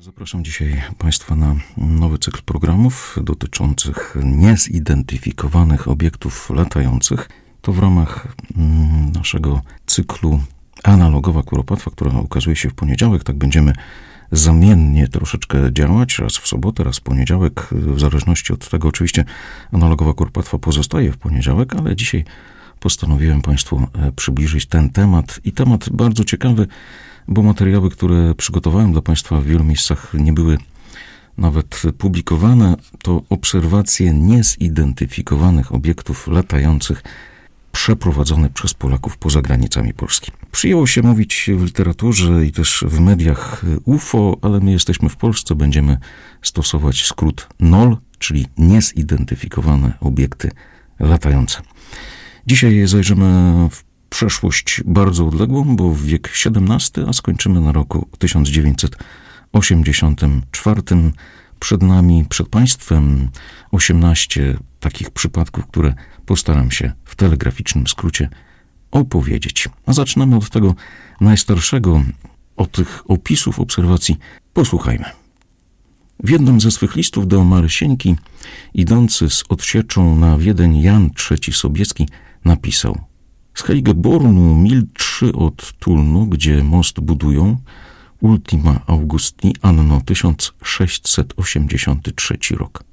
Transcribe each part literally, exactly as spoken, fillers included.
Zapraszam dzisiaj Państwa na nowy cykl programów dotyczących niezidentyfikowanych obiektów latających. To w ramach naszego cyklu Analogowa Kuropatwa, która ukazuje się w poniedziałek. Tak będziemy zamiennie troszeczkę działać, raz w sobotę, raz w poniedziałek, w zależności od tego. Oczywiście Analogowa Kuropatwa pozostaje w poniedziałek, ale dzisiaj postanowiłem Państwu przybliżyć ten temat i temat bardzo ciekawy, bo materiały, które przygotowałem dla Państwa w wielu miejscach nie były nawet publikowane. To obserwacje niezidentyfikowanych obiektów latających przeprowadzone przez Polaków poza granicami Polski. Przyjęło się mówić w literaturze i też w mediach U F O, ale my jesteśmy w Polsce, będziemy stosować skrót N O L, czyli niezidentyfikowane obiekty latające. Dzisiaj zajrzymy w przeszłość bardzo odległą, bo w wiek siedemnasty, a skończymy na roku tysiąc dziewięćset osiemdziesiątym czwartym. Przed nami, przed Państwem osiemnaście takich przypadków, które postaram się w telegraficznym skrócie opowiedzieć. A zaczynamy od tego najstarszego, od tych opisów obserwacji. Posłuchajmy. W jednym ze swych listów do Marysieńki, idący z odsieczą na Wiedeń Jan trzeci Sobieski napisał: z Heligebornu mil trzy od Tulnu, gdzie most budują, Ultima Augusti anno tysiąc sześćset osiemdziesiąty trzeci rok.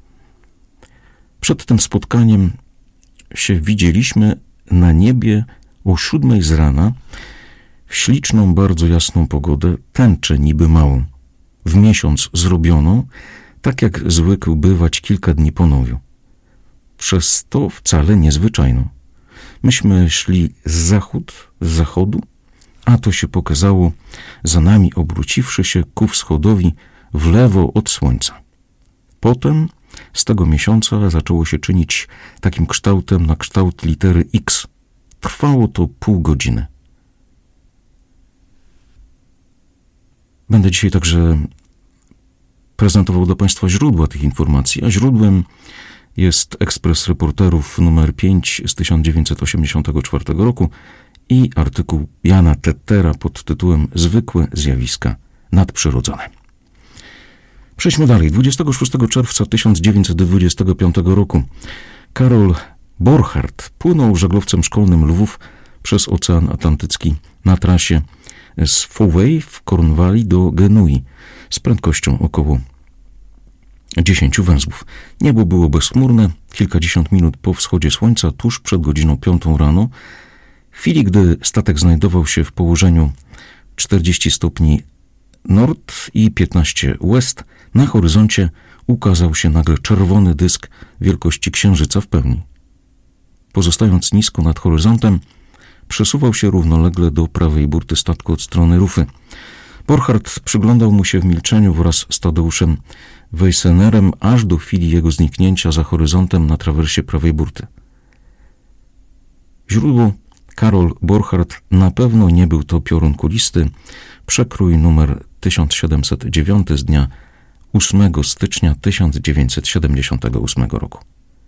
Przed tym spotkaniem się widzieliśmy na niebie o siódmej z rana, w śliczną, bardzo jasną pogodę, tęczę niby małą, w miesiąc zrobioną, tak jak zwykł bywać kilka dni po nowiu. Przez to wcale niezwyczajną. Myśmy szli z zachód, z zachodu, a to się pokazało za nami, obróciwszy się ku wschodowi w lewo od słońca. Potem z tego miesiąca zaczęło się czynić takim kształtem na kształt litery X. Trwało to pół godziny. Będę dzisiaj także prezentował dla Państwa źródła tych informacji, a źródłem jest Ekspres Reporterów numer pięć z tysiąc dziewięćset osiemdziesiątego czwartego roku i artykuł Jana Tettera pod tytułem Zwykłe zjawiska nadprzyrodzone. Przejdźmy dalej. dwudziestego szóstego czerwca tysiąc dziewięćset dwudziestego piątego roku Karol Borchardt płynął żaglowcem szkolnym Lwów przez Ocean Atlantycki na trasie z Fowey w Cornwalli do Genui z prędkością około dziesięciu węzłów. Niebo było bezchmurne. Kilkadziesiąt minut po wschodzie słońca, tuż przed godziną piątą rano, w chwili gdy statek znajdował się w położeniu czterdzieści stopni nord i piętnaście west, na horyzoncie ukazał się nagle czerwony dysk wielkości księżyca w pełni. Pozostając nisko nad horyzontem, przesuwał się równolegle do prawej burty statku od strony rufy. Borchardt przyglądał mu się w milczeniu wraz z Tadeuszem Weissenerem aż do chwili jego zniknięcia za horyzontem na trawersie prawej burty. Źródło: Karol Borchardt. Na pewno nie był to piorun kulisty. Przekrój numer tysiąc siedemset dziewięć z dnia ósmego stycznia tysiąc dziewięćset siedemdziesiątego ósmego roku.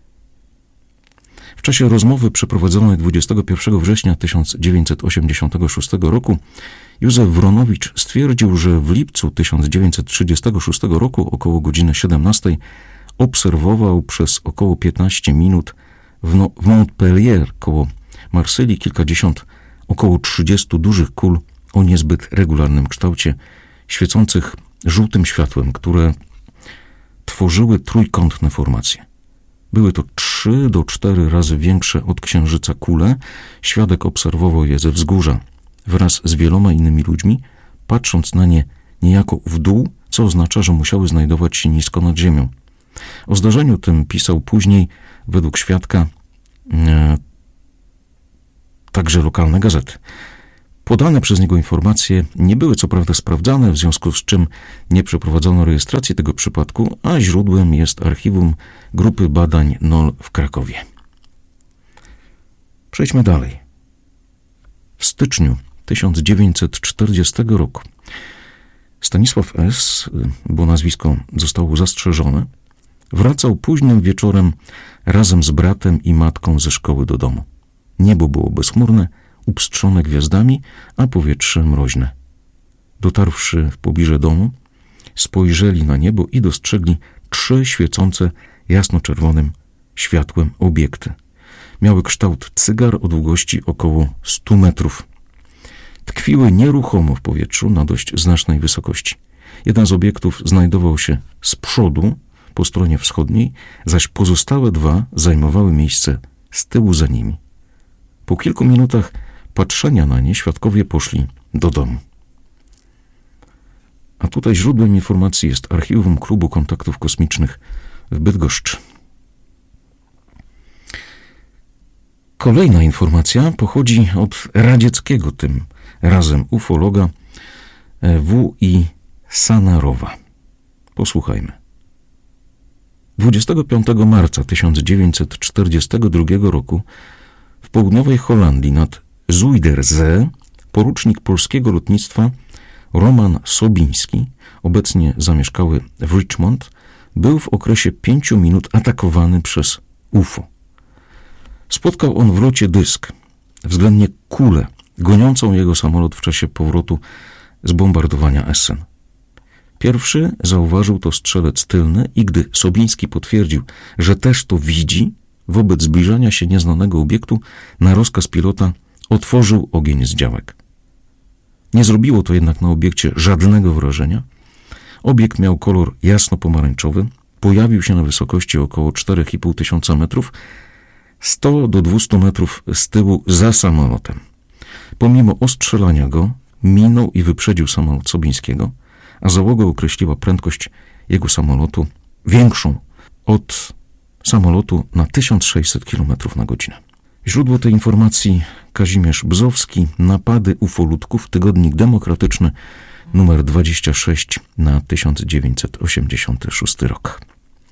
W czasie rozmowy przeprowadzonej dwudziestego pierwszego września tysiąc dziewięćset osiemdziesiątego szóstego roku Józef Wronowicz stwierdził, że w lipcu tysiąc dziewięćset trzydziestego szóstego roku około godziny siedemnastej obserwował przez około piętnaście minut w, no, w Montpellier koło Marsylii kilkadziesiąt, około trzydziestu dużych kul o niezbyt regularnym kształcie, świecących żółtym światłem, które tworzyły trójkątne formacje. Były to trzy do czterech razy większe od księżyca kule. Świadek obserwował je ze wzgórza wraz z wieloma innymi ludźmi, patrząc na nie niejako w dół, co oznacza, że musiały znajdować się nisko nad ziemią. O zdarzeniu tym pisał później, według świadka, e, także lokalne gazety. Podane przez niego informacje nie były co prawda sprawdzane, w związku z czym nie przeprowadzono rejestracji tego przypadku, a źródłem jest archiwum Grupy Badań N O L w Krakowie. Przejdźmy dalej. W styczniu tysiąc dziewięćset czterdziestego roku Stanisław S., bo nazwisko zostało zastrzeżone, wracał późnym wieczorem razem z bratem i matką ze szkoły do domu. Niebo było bezchmurne, upstrzone gwiazdami, a powietrze mroźne. Dotarwszy w pobliże domu, spojrzeli na niebo i dostrzegli trzy świecące jasno-czerwonym światłem obiekty. Miały kształt cygar o długości około stu metrów. Tkwiły nieruchomo w powietrzu na dość znacznej wysokości. Jeden z obiektów znajdował się z przodu, po stronie wschodniej, zaś pozostałe dwa zajmowały miejsce z tyłu za nimi. Po kilku minutach patrzenia na nie świadkowie poszli do domu. A tutaj źródłem informacji jest Archiwum Klubu Kontaktów Kosmicznych w Bydgoszczy. Kolejna informacja pochodzi od radzieckiego tym razem ufologa W I Sanarowa. Posłuchajmy. dwudziestego piątego marca tysiąc dziewięćset czterdziestego drugiego roku w południowej Holandii nad Zuiderzee porucznik polskiego lotnictwa Roman Sobiński, obecnie zamieszkały w Richmond, był w okresie pięciu minut atakowany przez U F O. Spotkał on w locie dysk, względnie kulę, goniącą jego samolot w czasie powrotu z bombardowania Essen. Pierwszy zauważył to strzelec tylny i gdy Sobiński potwierdził, że też to widzi, wobec zbliżania się nieznanego obiektu na rozkaz pilota otworzył ogień z działek. Nie zrobiło to jednak na obiekcie żadnego wrażenia. Obiekt miał kolor jasno-pomarańczowy, pojawił się na wysokości około czterech i pół tysiąca metrów, sto do dwustu metrów z tyłu za samolotem. Pomimo ostrzelania go, minął i wyprzedził samolot Sobińskiego, a załoga określiła prędkość jego samolotu większą od samolotu na tysiąc sześćset kilometrów na godzinę. Źródło tej informacji Kazimierz Bzowski, Napady ufolutków, tygodnik demokratyczny, numer dwadzieścia sześć na tysiąc dziewięćset osiemdziesiąty szósty rok.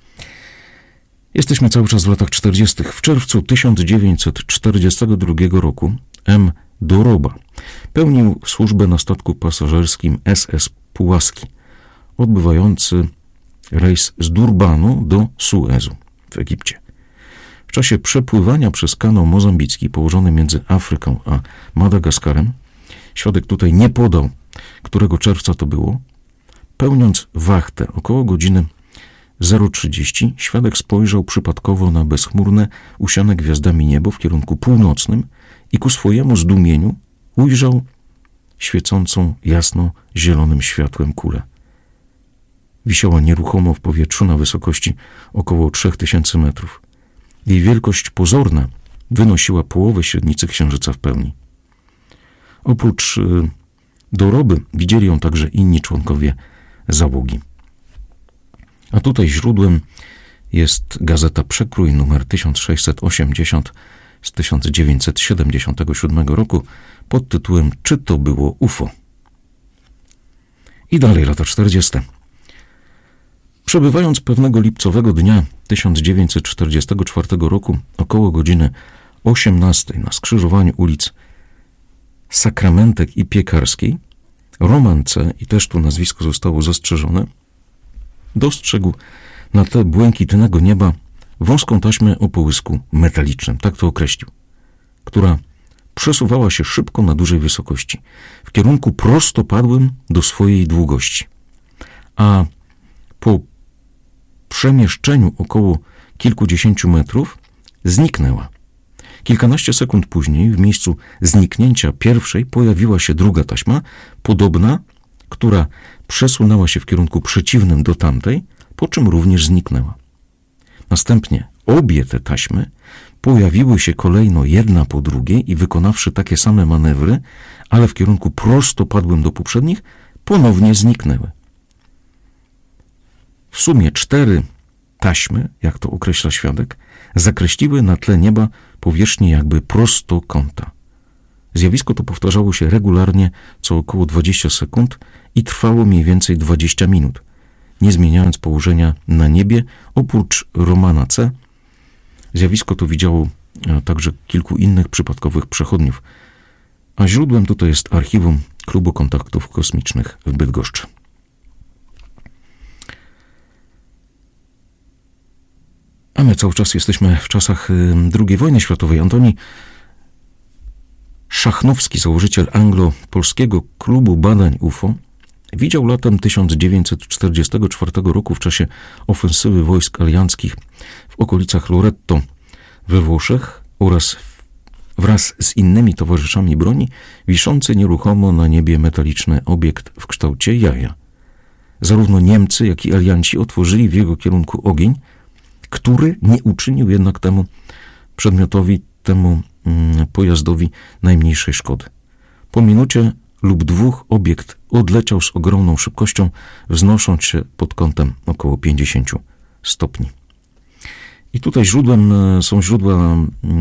Jesteśmy cały czas w latach czterdziestych. W czerwcu tysiąc dziewięćset czterdziestego drugiego roku M. Doroba pełnił służbę na statku pasażerskim S S Pułaski, odbywający rejs z Durbanu do Suezu w Egipcie. W czasie przepływania przez kanał mozambicki położony między Afryką a Madagaskarem, świadek tutaj nie podał, którego czerwca to było, pełniąc wachtę około godziny zero trzydzieści, świadek spojrzał przypadkowo na bezchmurne, usiane gwiazdami niebo w kierunku północnym i ku swojemu zdumieniu ujrzał świecącą jasno zielonym światłem kulę. Wisiała nieruchomo w powietrzu na wysokości około trzech tysięcy metrów. Jej wielkość pozorna wynosiła połowę średnicy Księżyca w pełni. Oprócz y, Doroby widzieli ją także inni członkowie załogi. A tutaj źródłem jest gazeta Przekrój numer tysiąc sześćset osiemdziesiąt z tysiąc dziewięćset siedemdziesiątego siódmego roku pod tytułem Czy to było U F O? I dalej lata czterdzieste. Przebywając pewnego lipcowego dnia tysiąc dziewięćset czterdziestego czwartego roku około godziny osiemnastej na skrzyżowaniu ulic Sakramentek i Piekarskiej, Roman C., i też tu nazwisko zostało zastrzeżone, dostrzegł na tle błękitnego nieba wąską taśmę o połysku metalicznym, tak to określił, która przesuwała się szybko na dużej wysokości, w kierunku prostopadłym do swojej długości, a po przemieszczeniu około kilkudziesięciu metrów zniknęła. Kilkanaście sekund później w miejscu zniknięcia pierwszej pojawiła się druga taśma, podobna, która przesunęła się w kierunku przeciwnym do tamtej, po czym również zniknęła. Następnie obie te taśmy pojawiły się kolejno jedna po drugiej i wykonawszy takie same manewry, ale w kierunku prostopadłym do poprzednich, ponownie zniknęły. W sumie cztery taśmy, jak to określa świadek, zakreśliły na tle nieba powierzchnię jakby prostokąta. Zjawisko to powtarzało się regularnie co około dwadzieścia sekund i trwało mniej więcej dwadzieścia minut, nie zmieniając położenia na niebie. Oprócz Romana C. zjawisko to widziało także kilku innych przypadkowych przechodniów, a źródłem tutaj jest Archiwum Klubu Kontaktów Kosmicznych w Bydgoszczy. A my cały czas jesteśmy w czasach drugiej wojny światowej. Antoni Szachnowski, założyciel anglo-polskiego klubu badań U F O, widział latem tysiąc dziewięćset czterdziestego czwartego roku w czasie ofensywy wojsk alianckich w okolicach Loretto we Włoszech oraz wraz z innymi towarzyszami broni wiszący nieruchomo na niebie metaliczny obiekt w kształcie jaja. Zarówno Niemcy, jak i alianci otworzyli w jego kierunku ogień, który nie uczynił jednak temu przedmiotowi, temu mm, pojazdowi najmniejszej szkody. Po minucie lub dwóch obiekt odleciał z ogromną szybkością, wznosząc się pod kątem około pięćdziesięciu stopni. I tutaj źródłem są źródła,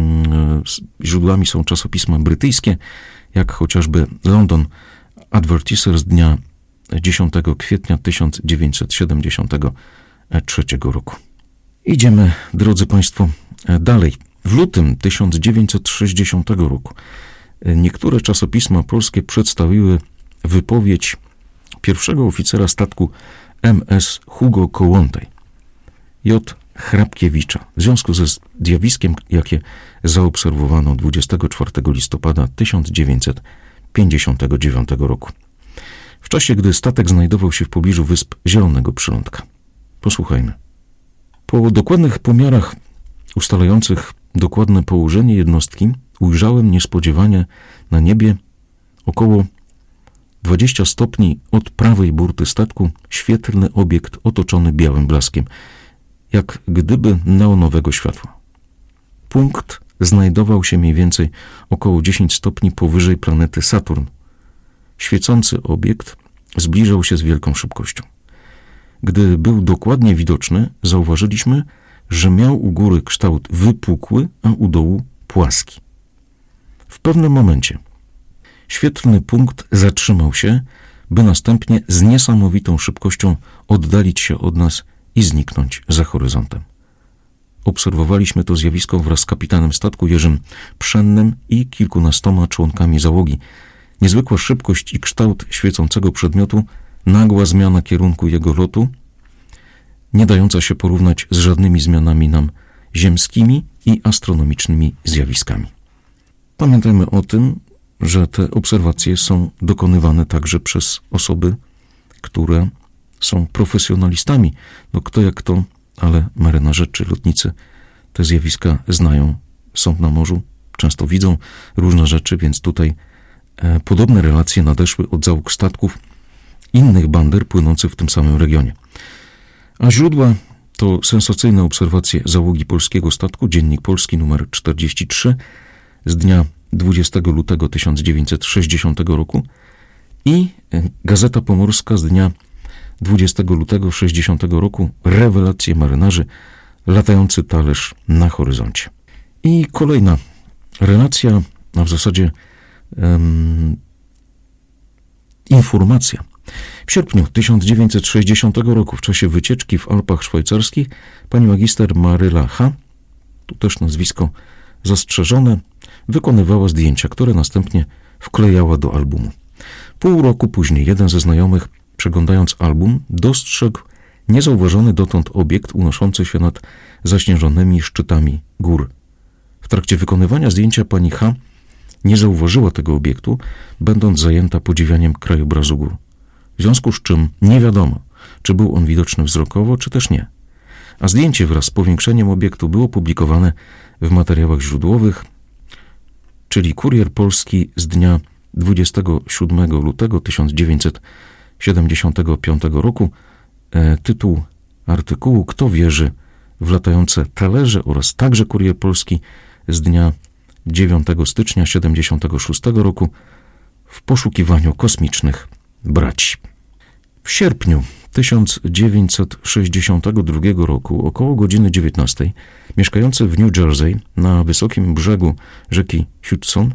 źródłami są czasopisma brytyjskie, jak chociażby London Advertiser z dnia dziesiątego kwietnia tysiąc dziewięćset siedemdziesiątego trzeciego roku. Idziemy, drodzy Państwo, dalej. W lutym tysiąc dziewięćset sześćdziesiątego roku niektóre czasopisma polskie przedstawiły wypowiedź pierwszego oficera statku M S Hugo Kołłątaj, J. Hrabkiewicza, w związku ze zjawiskiem, jakie zaobserwowano dwudziestego czwartego listopada tysiąc dziewięćset pięćdziesiątego dziewiątego roku, w czasie gdy statek znajdował się w pobliżu wysp Zielonego Przylądka. Posłuchajmy. Po dokładnych pomiarach ustalających dokładne położenie jednostki ujrzałem niespodziewanie na niebie około dwadzieścia stopni od prawej burty statku świetlny obiekt otoczony białym blaskiem, jak gdyby neonowego światła. Punkt znajdował się mniej więcej około dziesięć stopni powyżej planety Saturn. Świecący obiekt zbliżał się z wielką szybkością. Gdy był dokładnie widoczny, zauważyliśmy, że miał u góry kształt wypukły, a u dołu płaski. W pewnym momencie świetlny punkt zatrzymał się, by następnie z niesamowitą szybkością oddalić się od nas i zniknąć za horyzontem. Obserwowaliśmy to zjawisko wraz z kapitanem statku Jerzym Pszennym i kilkunastoma członkami załogi. Niezwykła szybkość i kształt świecącego przedmiotu, nagła zmiana kierunku jego lotu, nie dająca się porównać z żadnymi zmianami nam ziemskimi i astronomicznymi zjawiskami. Pamiętajmy o tym, że te obserwacje są dokonywane także przez osoby, które są profesjonalistami. No kto jak kto, ale marynarze czy lotnicy te zjawiska znają, są na morzu, często widzą różne rzeczy, więc tutaj e, podobne relacje nadeszły od załóg statków innych bander płynących w tym samym regionie. A źródła to sensacyjne obserwacje załogi polskiego statku, Dziennik Polski numer czterdzieści trzy z dnia dwudziestego lutego tysiąc dziewięćset sześćdziesiątego roku i Gazeta Pomorska z dnia dwudziestego lutego sześćdziesiątego roku, rewelacje marynarzy, latający talerz na horyzoncie. I kolejna relacja, a w zasadzie um, informacja. W sierpniu tysiąc dziewięćset sześćdziesiątego roku w czasie wycieczki w Alpach Szwajcarskich pani magister Maryla H., tu też nazwisko zastrzeżone, wykonywała zdjęcia, które następnie wklejała do albumu. Pół roku później jeden ze znajomych, przeglądając album, dostrzegł niezauważony dotąd obiekt unoszący się nad zaśnieżonymi szczytami gór. W trakcie wykonywania zdjęcia pani H. nie zauważyła tego obiektu, będąc zajęta podziwianiem krajobrazu gór. W związku z czym nie wiadomo, czy był on widoczny wzrokowo, czy też nie. A zdjęcie wraz z powiększeniem obiektu było publikowane w materiałach źródłowych, czyli Kurier Polski z dnia dwudziestego siódmego lutego tysiąc dziewięćset siedemdziesiątego piątego roku. E, tytuł artykułu: Kto wierzy w latające talerze, oraz także Kurier Polski z dnia dziewiątego stycznia siedemdziesiątego szóstego roku. W poszukiwaniu kosmicznych braci. W sierpniu tysiąc dziewięćset sześćdziesiątego drugiego roku około godziny dziewiętnastej mieszkający w New Jersey na wysokim brzegu rzeki Hudson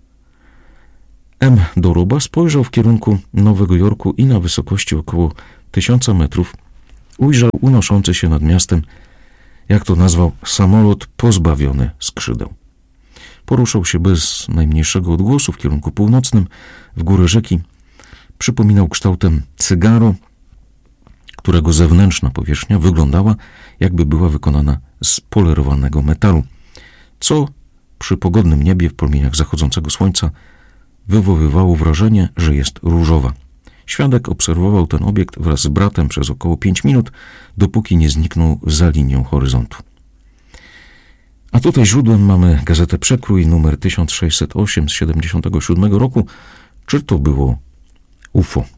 M. Doroba spojrzał w kierunku Nowego Jorku i na wysokości około tysiąca metrów ujrzał unoszący się nad miastem, jak to nazwał, samolot pozbawiony skrzydeł. Poruszał się bez najmniejszego odgłosu w kierunku północnym w górę rzeki. Przypominał kształtem cygaro, którego zewnętrzna powierzchnia wyglądała, jakby była wykonana z polerowanego metalu, co przy pogodnym niebie w promieniach zachodzącego słońca wywoływało wrażenie, że jest różowa. Świadek obserwował ten obiekt wraz z bratem przez około pięć minut, dopóki nie zniknął za linią horyzontu. A tutaj źródłem mamy gazetę Przekrój numer tysiąc sześćset osiem z siedemdziesiątego siódmego roku. Czy to było U F O?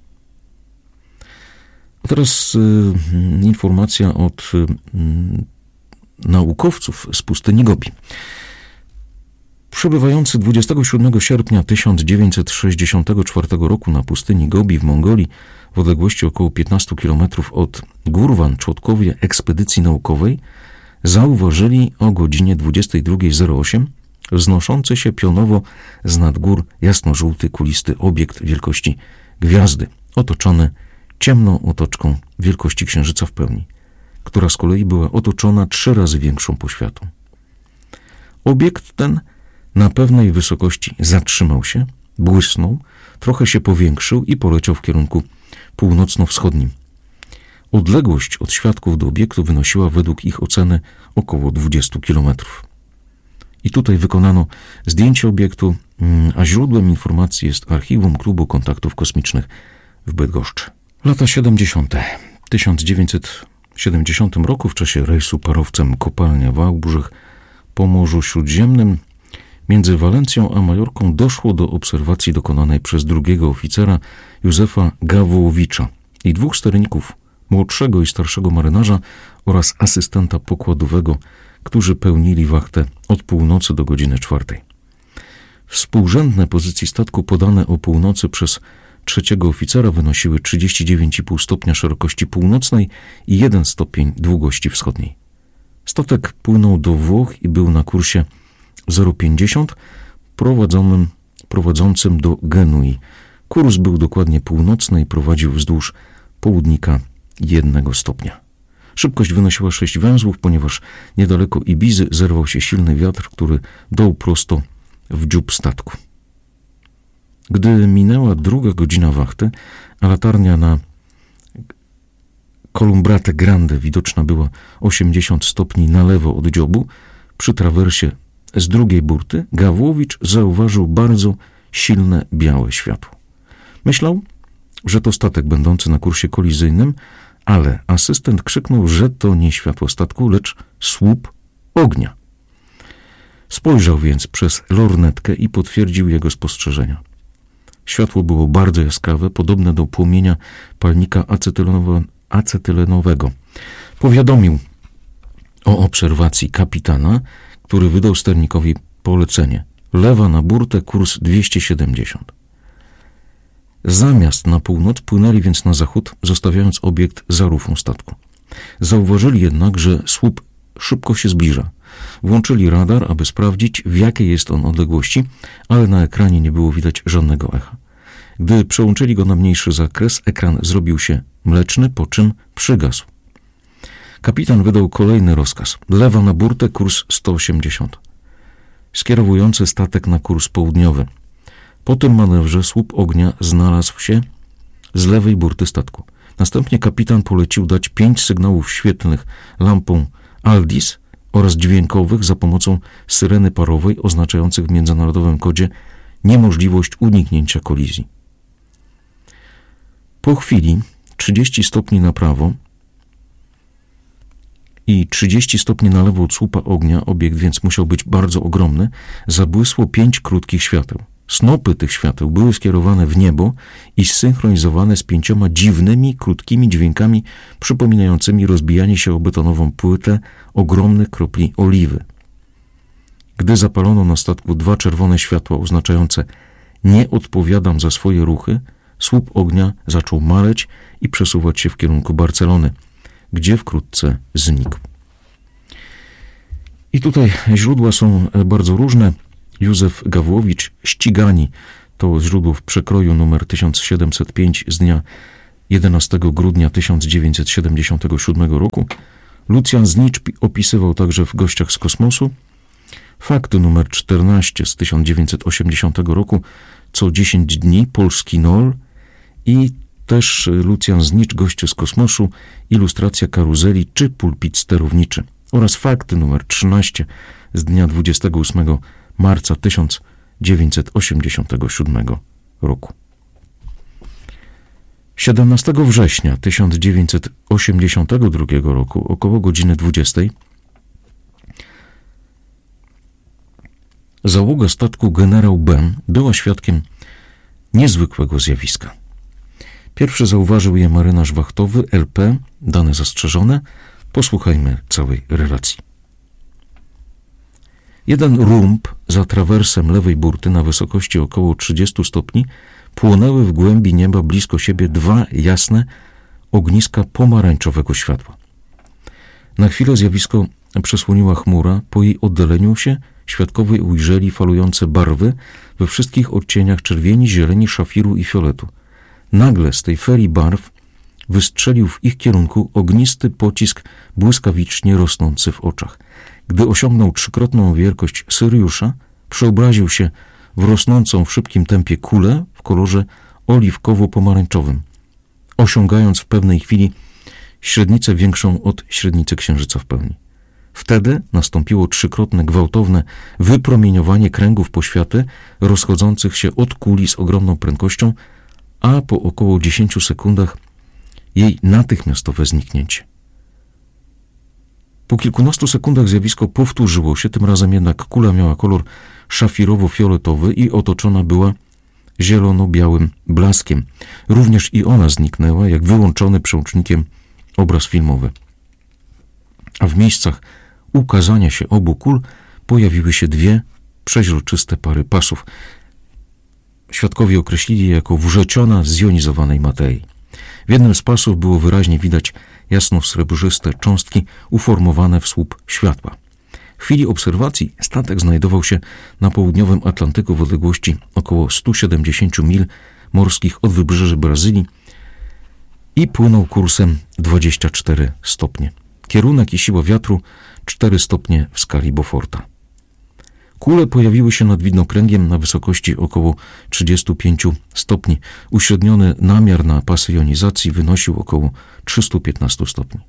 A teraz y, informacja od y, naukowców z pustyni Gobi. Przebywający dwudziestego siódmego sierpnia tysiąc dziewięćset sześćdziesiątego czwartego roku na pustyni Gobi w Mongolii, w odległości około piętnastu kilometrów od Gurwan Człotkowie ekspedycji naukowej, zauważyli o godzinie dwudziestej drugiej zero osiem wznoszący się pionowo z nad gór jasno-żółty, kulisty obiekt wielkości gwiazdy, otoczony ciemną otoczką wielkości księżyca w pełni, która z kolei była otoczona trzy razy większą poświatą. Obiekt ten na pewnej wysokości zatrzymał się, błysnął, trochę się powiększył i poleciał w kierunku północno-wschodnim. Odległość od świadków do obiektu wynosiła według ich oceny około dwudziestu kilometrów. I tutaj wykonano zdjęcie obiektu, a źródłem informacji jest archiwum Klubu Kontaktów Kosmicznych w Bydgoszczy. Lata siedemdziesiąte. W tysiąc dziewięćset siedemdziesiątym roku w czasie rejsu parowcem Kopalnia Wałbrzych po Morzu Śródziemnym między Walencją a Majorką doszło do obserwacji dokonanej przez drugiego oficera Józefa Gawłowicza i dwóch sterników, młodszego i starszego marynarza oraz asystenta pokładowego, którzy pełnili wachtę od północy do godziny czwartej. Współrzędne pozycje statku podane o północy przez trzeciego oficera wynosiły trzydzieści dziewięć i pół stopnia szerokości północnej i jeden stopień długości wschodniej. Statek płynął do Włoch i był na kursie zero pięćdziesiąt prowadzonym, prowadzącym do Genui. Kurs był dokładnie północny i prowadził wzdłuż południka jednego stopnia. Szybkość wynosiła sześć węzłów, ponieważ niedaleko Ibizy zerwał się silny wiatr, który dął prosto w dziób statku. Gdy minęła druga godzina wachty, a latarnia na Columbrate Grande widoczna była osiemdziesiąt stopni na lewo od dziobu, przy trawersie z drugiej burty Gawłowicz zauważył bardzo silne białe światło. Myślał, że to statek będący na kursie kolizyjnym, ale asystent krzyknął, że to nie światło statku, lecz słup ognia. Spojrzał więc przez lornetkę i potwierdził jego spostrzeżenia. Światło było bardzo jaskrawe, podobne do płomienia palnika acetylonowo- acetylenowego. Powiadomił o obserwacji kapitana, który wydał sternikowi polecenie. Lewa na burtę, kurs dwieście siedemdziesiąt. Zamiast na północ płynęli więc na zachód, zostawiając obiekt za rufą statku. Zauważyli jednak, że słup szybko się zbliża. Włączyli radar, aby sprawdzić, w jakiej jest on odległości, ale na ekranie nie było widać żadnego echa. Gdy przełączyli go na mniejszy zakres, ekran zrobił się mleczny, po czym przygasł. Kapitan wydał kolejny rozkaz. Lewa na burtę, kurs sto osiemdziesiąt. Skierowujący statek na kurs południowy. Po tym manewrze słup ognia znalazł się z lewej burty statku. Następnie kapitan polecił dać pięć sygnałów świetlnych lampą Aldis oraz dźwiękowych za pomocą syreny parowej oznaczających w międzynarodowym kodzie niemożliwość uniknięcia kolizji. Po chwili trzydzieści stopni na prawo i trzydzieści stopni na lewo od słupa ognia, obiekt więc musiał być bardzo ogromny, zabłysło pięć krótkich świateł. Snopy tych świateł były skierowane w niebo i zsynchronizowane z pięcioma dziwnymi, krótkimi dźwiękami przypominającymi rozbijanie się o betonową płytę ogromnych kropli oliwy. Gdy zapalono na statku dwa czerwone światła oznaczające „nie odpowiadam za swoje ruchy”, słup ognia zaczął maleć i przesuwać się w kierunku Barcelony, gdzie wkrótce znikł. I tutaj źródła są bardzo różne. Józef Gawłowicz, ścigani, to źródło w Przekroju numer tysiąc siedemset pięć z dnia jedenastego grudnia tysiąc dziewięćset siedemdziesiątego siódmego roku. Lucjan Znicz opisywał także w Gościach z kosmosu. Fakty numer czternaście z tysiąc dziewięćset osiemdziesiątego roku, co dziesięć dni, polski nol. I też Lucjan Znicz, Goście z kosmosu, ilustracja karuzeli czy pulpit sterowniczy. Oraz fakty numer trzynaście z dnia dwudziestego ósmego marca tysiąc dziewięćset osiemdziesiątego siódmego roku. siedemnastego września tysiąc dziewięćset osiemdziesiątego drugiego roku około godziny dwudziestej załoga statku Generał Ben była świadkiem niezwykłego zjawiska. Pierwszy zauważył je marynarz wachtowy L P, dane zastrzeżone. Posłuchajmy całej relacji. Jeden rumb za trawersem lewej burty na wysokości około trzydziestu stopni płonęły w głębi nieba blisko siebie dwa jasne ogniska pomarańczowego światła. Na chwilę zjawisko przesłoniła chmura. Po jej oddaleniu się świadkowie ujrzeli falujące barwy we wszystkich odcieniach czerwieni, zieleni, szafiru i fioletu. Nagle z tej ferii barw wystrzelił w ich kierunku ognisty pocisk błyskawicznie rosnący w oczach. Gdy osiągnął trzykrotną wielkość Syriusza, przeobraził się w rosnącą w szybkim tempie kulę w kolorze oliwkowo-pomarańczowym, osiągając w pewnej chwili średnicę większą od średnicy Księżyca w pełni. Wtedy nastąpiło trzykrotne gwałtowne wypromieniowanie kręgów poświaty rozchodzących się od kuli z ogromną prędkością, a po około dziesięciu sekundach jej natychmiastowe zniknięcie. Po kilkunastu sekundach zjawisko powtórzyło się, tym razem jednak kula miała kolor szafirowo-fioletowy i otoczona była zielono-białym blaskiem. Również i ona zniknęła, jak wyłączony przełącznikiem obraz filmowy. A w miejscach ukazania się obu kul pojawiły się dwie przeźroczyste pary pasów. Świadkowie określili je jako wrzeciona zjonizowanej materii. W jednym z pasów było wyraźnie widać jasno-srebrzyste cząstki uformowane w słup światła. W chwili obserwacji statek znajdował się na południowym Atlantyku w odległości około stu siedemdziesięciu mil morskich od wybrzeży Brazylii i płynął kursem dwadzieścia cztery stopnie. Kierunek i siła wiatru cztery stopnie w skali Beauforta. Kule pojawiły się nad widnokręgiem na wysokości około trzydziestu pięciu stopni. Uśredniony namiar na pasy jonizacji wynosił około trzysta piętnaście stopni.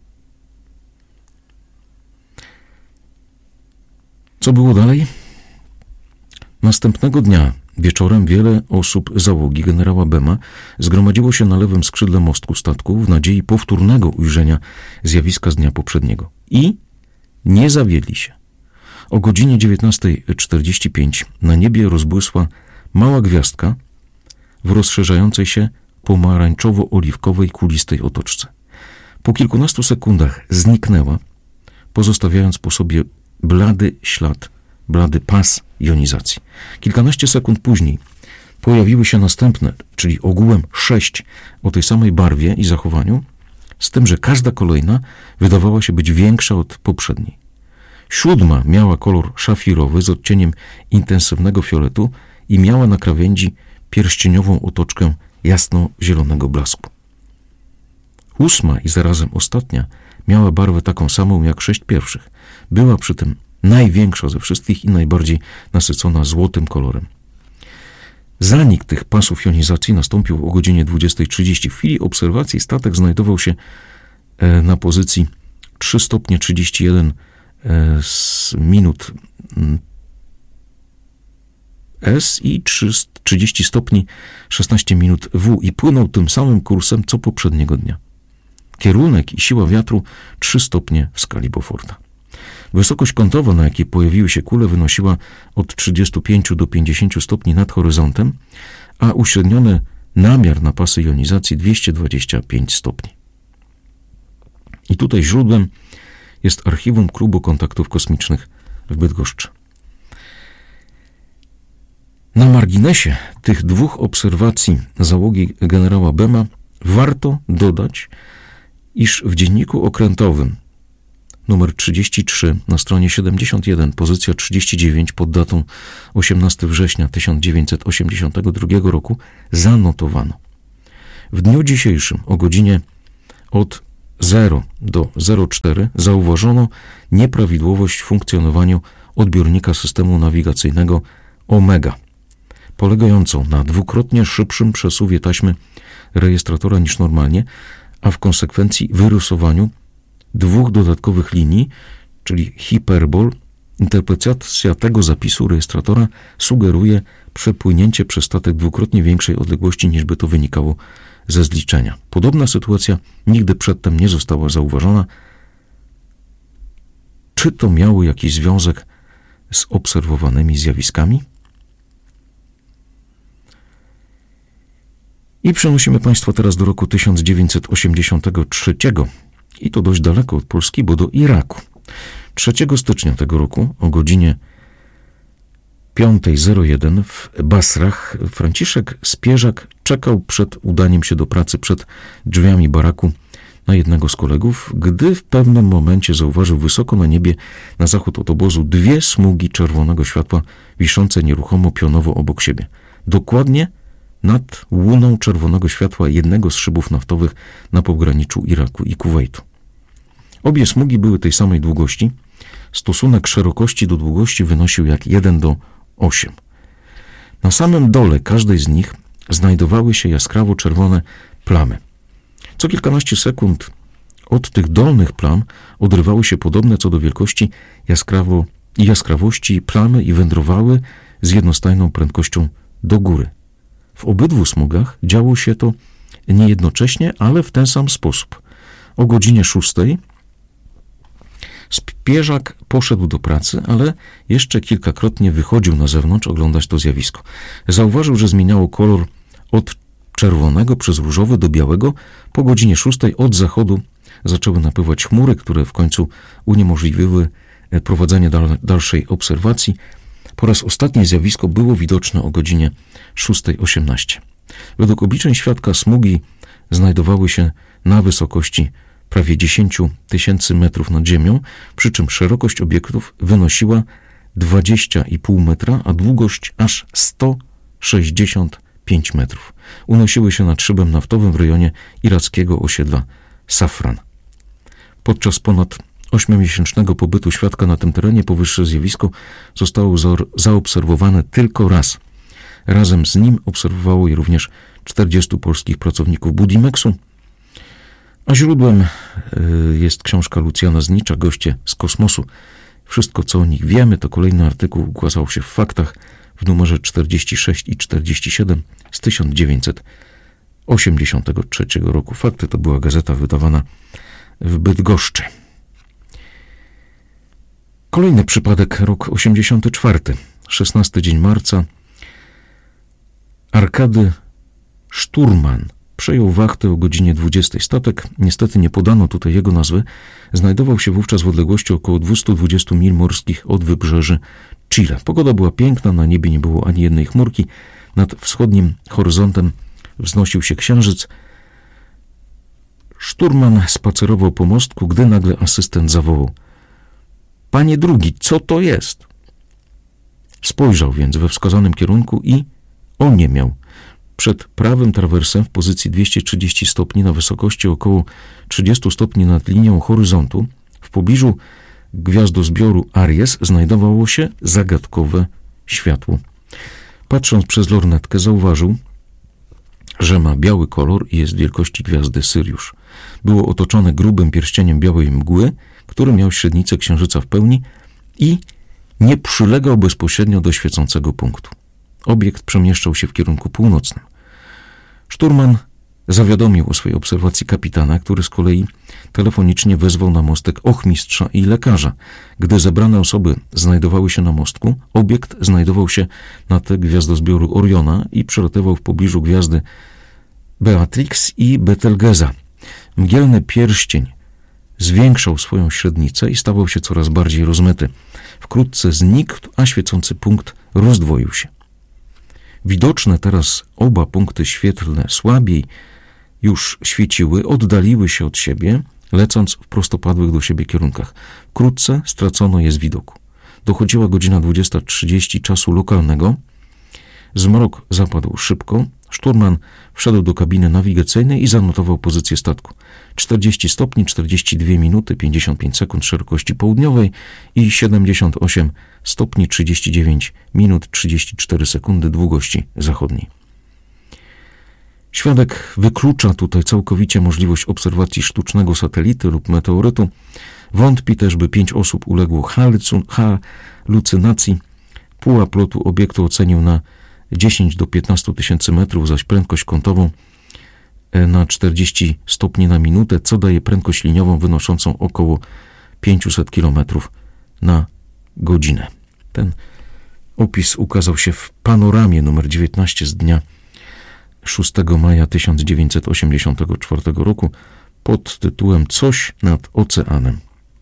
Co było dalej? Następnego dnia wieczorem wiele osób załogi generała Bema zgromadziło się na lewym skrzydle mostku statku w nadziei powtórnego ujrzenia zjawiska z dnia poprzedniego. I nie zawiedli się. O godzinie dziewiętnasta czterdzieści pięć na niebie rozbłysła mała gwiazdka w rozszerzającej się pomarańczowo-oliwkowej kulistej otoczce. Po kilkunastu sekundach zniknęła, pozostawiając po sobie blady ślad, blady pas jonizacji. Kilkanaście sekund później pojawiły się następne, czyli ogółem sześć o tej samej barwie i zachowaniu, z tym, że każda kolejna wydawała się być większa od poprzedniej. Siódma miała kolor szafirowy z odcieniem intensywnego fioletu i miała na krawędzi pierścieniową otoczkę jasno-zielonego blasku. Ósma i zarazem ostatnia miała barwę taką samą jak sześć pierwszych. Była przy tym największa ze wszystkich i najbardziej nasycona złotym kolorem. Zanik tych pasów jonizacji nastąpił o godzinie dwudziestej trzydzieści. W chwili obserwacji statek znajdował się na pozycji trzy stopnie trzydzieści jeden z minut S i trzydzieści stopni szesnaście minut W i płynął tym samym kursem co poprzedniego dnia. Kierunek i siła wiatru trzy stopnie w skali Beauforta. Wysokość kątowa, na jakiej pojawiły się kule, wynosiła od trzydziestu pięciu do pięćdziesięciu stopni nad horyzontem, a uśredniony namiar na pasy jonizacji dwieście dwadzieścia pięć stopni. I tutaj źródłem jest archiwum Klubu Kontaktów Kosmicznych w Bydgoszczy. Na marginesie tych dwóch obserwacji załogi generała Bema warto dodać, iż w dzienniku okrętowym numer trzydzieści trzy na stronie siedemdziesiąt jeden, pozycja trzydzieści dziewięć pod datą osiemnastego września tysiąc dziewięćset osiemdziesiątego drugiego roku zanotowano: w dniu dzisiejszym o godzinie od zero do zero cztery zauważono nieprawidłowość w funkcjonowaniu odbiornika systemu nawigacyjnego Omega, polegającą na dwukrotnie szybszym przesuwie taśmy rejestratora niż normalnie, a w konsekwencji wyrysowaniu dwóch dodatkowych linii, czyli hiperbol. Interpretacja tego zapisu rejestratora sugeruje przepłynięcie przez statek dwukrotnie większej odległości, niż by to wynikało ze zliczenia. Podobna sytuacja nigdy przedtem nie została zauważona. Czy to miało jakiś związek z obserwowanymi zjawiskami? I przenosimy Państwa teraz do roku tysiąc dziewięćset osiemdziesiątego trzeciego i to dość daleko od Polski, bo do Iraku. trzeciego stycznia tego roku o godzinie piąta zero jeden w Basrach Franciszek Spierzak czekał przed udaniem się do pracy przed drzwiami baraku na jednego z kolegów, gdy w pewnym momencie zauważył wysoko na niebie na zachód od obozu dwie smugi czerwonego światła wiszące nieruchomo pionowo obok siebie. Dokładnie nad łuną czerwonego światła jednego z szybów naftowych na pograniczu Iraku i Kuwejtu. Obie smugi były tej samej długości. Stosunek szerokości do długości wynosił jak jeden do ośmiu. Na samym dole każdej z nich znajdowały się jaskrawo czerwone plamy. Co kilkanaście sekund od tych dolnych plam odrywały się podobne co do wielkości jaskrawo i jaskrawości plamy i wędrowały z jednostajną prędkością do góry. W obydwu smugach działo się to niejednocześnie, ale w ten sam sposób. O godzinie szóstej Spierzak poszedł do pracy, ale jeszcze kilkakrotnie wychodził na zewnątrz oglądać to zjawisko. Zauważył, że zmieniało kolor od czerwonego przez różowy do białego. Po godzinie szóstej od zachodu zaczęły napływać chmury, które w końcu uniemożliwiły prowadzenie dal- dalszej obserwacji. Po raz ostatni zjawisko było widoczne o godzinie szósta osiemnaście. Według obliczeń świadka smugi znajdowały się na wysokości prawie dziesięć tysięcy metrów nad ziemią, przy czym szerokość obiektów wynosiła dwadzieścia i pół metra, a długość aż sto sześćdziesiąt pięć metrów. Unosiły się nad szybem naftowym w rejonie irackiego osiedla Safran. Podczas ponad ośmiomiesięcznego pobytu świadka na tym terenie powyższe zjawisko zostało zaobserwowane tylko raz. Razem z nim obserwowało je również czterdziestu polskich pracowników Budimexu, a źródłem jest książka Lucjana Znicza, Goście z kosmosu. Wszystko, co o nich wiemy, to kolejny artykuł ukazał się w Faktach w numerze czterdzieści sześć i czterdzieści siedem z tysiąc dziewięćset osiemdziesiątego trzeciego roku. Fakty to była gazeta wydawana w Bydgoszczy. Kolejny przypadek, rok osiemdziesiąty czwarty, szesnasty dzień marca. Arkady Szturman przejął wachtę o godzinie dwudziestej. Statek, niestety nie podano tutaj jego nazwy, znajdował się wówczas w odległości około dwieście dwadzieścia mil morskich od wybrzeży Chile. Pogoda była piękna, na niebie nie było ani jednej chmurki. Nad wschodnim horyzontem wznosił się księżyc. Szturman spacerował po mostku, gdy nagle asystent zawołał: „Panie drugi, co to jest?” Spojrzał więc we wskazanym kierunku i oniemiał. Przed prawym trawersem w pozycji dwieście trzydzieści stopni na wysokości około trzydzieści stopni nad linią horyzontu w pobliżu gwiazdozbioru Aries znajdowało się zagadkowe światło. Patrząc przez lornetkę zauważył, że ma biały kolor i jest wielkości gwiazdy Syriusz. Było otoczone grubym pierścieniem białej mgły, który miał średnicę księżyca w pełni i nie przylegał bezpośrednio do świecącego punktu. Obiekt przemieszczał się w kierunku północnym. Szturman zawiadomił o swojej obserwacji kapitana, który z kolei telefonicznie wezwał na mostek ochmistrza i lekarza. Gdy zebrane osoby znajdowały się na mostku, obiekt znajdował się na tle gwiazdozbioru Oriona i przelatywał w pobliżu gwiazdy Beatrix i Betelgeza. Mgielny pierścień zwiększał swoją średnicę i stawał się coraz bardziej rozmyty. Wkrótce znikł, a świecący punkt rozdwoił się. Widoczne teraz oba punkty świetlne słabiej już świeciły, oddaliły się od siebie, lecąc w prostopadłych do siebie kierunkach. Wkrótce stracono je z widoku. Dochodziła godzina dwudziesta trzydzieści czasu lokalnego. Zmrok zapadł szybko. Szturman wszedł do kabiny nawigacyjnej i zanotował pozycję statku. czterdzieści stopni, czterdzieści dwie minuty, pięćdziesiąt pięć sekund szerokości południowej i siedemdziesiąt osiem stopni, trzydzieści dziewięć minut, trzydzieści cztery sekundy długości zachodniej. Świadek wyklucza tutaj całkowicie możliwość obserwacji sztucznego satelity lub meteorytu. Wątpi też, by pięć osób uległo halucynacji. Pułap lotu obiektu ocenił na dziesięć do piętnastu tysięcy metrów, zaś prędkość kątową na czterdzieści stopni na minutę, co daje prędkość liniową wynoszącą około pięćset kilometrów na godzinę. Ten opis ukazał się w Panoramie numer dziewiętnaście z dnia szóstego maja tysiąc dziewięćset osiemdziesiątego czwartego roku pod tytułem Coś nad oceanem.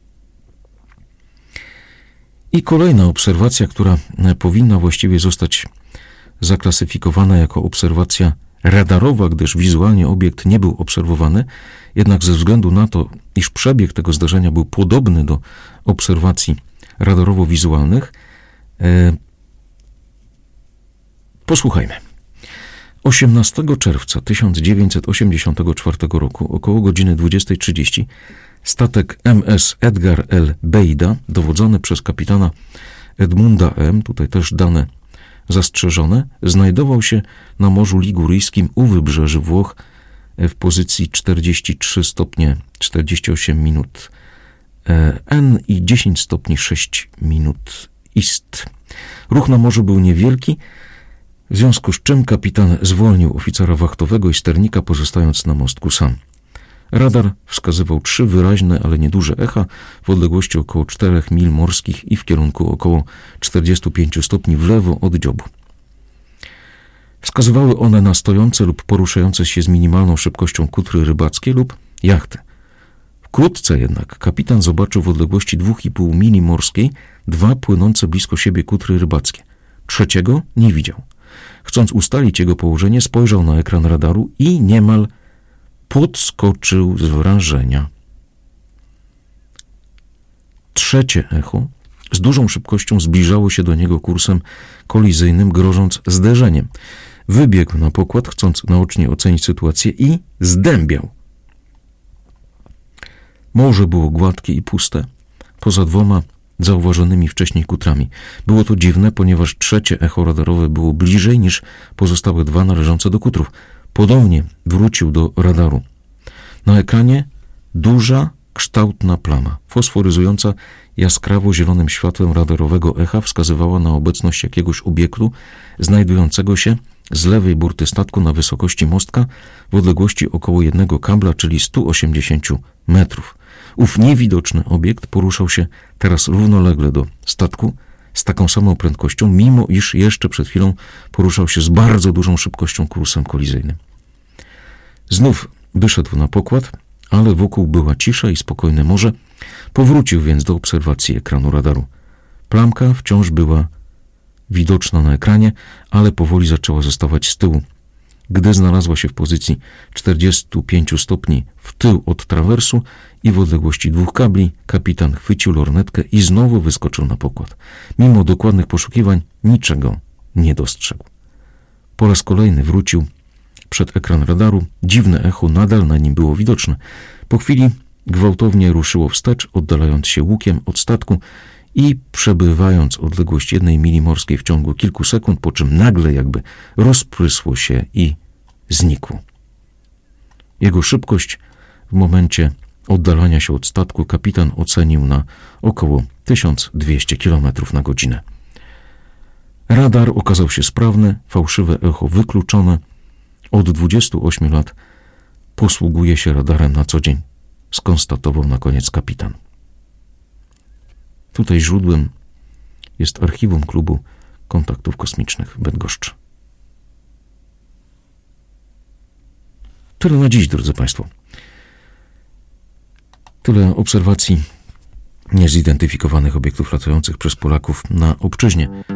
I kolejna obserwacja, która powinna właściwie zostać zaklasyfikowana jako obserwacja radarowa, gdyż wizualnie obiekt nie był obserwowany, jednak ze względu na to, iż przebieg tego zdarzenia był podobny do obserwacji radarowo-wizualnych, e, posłuchajmy. osiemnastego czerwca tysiąc dziewięćset osiemdziesiątego czwartego roku około godziny dwudziestej trzydzieści statek M S Edgar L. Bejda, dowodzony przez kapitana Edmunda M., tutaj też dane zastrzeżone, znajdował się na Morzu Liguryjskim u wybrzeży Włoch w pozycji czterdzieści trzy stopnie czterdzieści osiem minut N i dziesięć stopni sześć minut Ist. Ruch na morzu był niewielki, w związku z czym kapitan zwolnił oficera wachtowego i sternika, pozostając na mostku sam. Radar wskazywał trzy wyraźne, ale nieduże echa w odległości około czterech mil morskich i w kierunku około czterdziestu pięciu stopni w lewo od dziobu. Wskazywały one na stojące lub poruszające się z minimalną szybkością kutry rybackie lub jachty. Wkrótce jednak kapitan zobaczył w odległości dwóch i pół mili morskiej dwa płynące blisko siebie kutry rybackie. Trzeciego nie widział. Chcąc ustalić jego położenie, spojrzał na ekran radaru i niemal podskoczył z wrażenia. Trzecie echo z dużą szybkością zbliżało się do niego kursem kolizyjnym, grożąc zderzeniem. Wybiegł na pokład, chcąc naocznie ocenić sytuację i zdębiał. Morze było gładkie i puste, poza dwoma zauważonymi wcześniej kutrami. Było to dziwne, ponieważ trzecie echo radarowe było bliżej niż pozostałe dwa należące do kutrów. Ponownie wrócił do radaru. Na ekranie duża, kształtna plama, fosforyzująca jaskrawo zielonym światłem radarowego echa, wskazywała na obecność jakiegoś obiektu znajdującego się z lewej burty statku na wysokości mostka w odległości około jednego kabla, czyli stu osiemdziesięciu metrów. Ów niewidoczny obiekt poruszał się teraz równolegle do statku z taką samą prędkością, mimo iż jeszcze przed chwilą poruszał się z bardzo dużą szybkością kursem kolizyjnym. Znów wyszedł na pokład, ale wokół była cisza i spokojne morze. Powrócił więc do obserwacji ekranu radaru. Plamka wciąż była widoczna na ekranie, ale powoli zaczęła zostawać z tyłu. Gdy znalazła się w pozycji czterdziestu pięciu stopni w tył od trawersu i w odległości dwóch kabli, kapitan chwycił lornetkę i znowu wyskoczył na pokład. Mimo dokładnych poszukiwań niczego nie dostrzegł. Po raz kolejny wrócił przed ekran radaru. Dziwne echo nadal na nim było widoczne. Po chwili gwałtownie ruszyło wstecz, oddalając się łukiem od statku i przebywając odległość jednej mili morskiej w ciągu kilku sekund, po czym nagle jakby rozprysło się i znikło. Jego szybkość w momencie oddalania się od statku kapitan ocenił na około tysiąc dwieście kilometrów na godzinę. Radar okazał się sprawny, fałszywe echo wykluczone. Od dwudziestu ośmiu lat posługuje się radarem na co dzień, skonstatował na koniec kapitan. Tutaj źródłem jest archiwum Klubu Kontaktów Kosmicznych w Bydgoszczy. Tyle na dziś, drodzy Państwo. Tyle obserwacji niezidentyfikowanych obiektów latających przez Polaków na obczyźnie.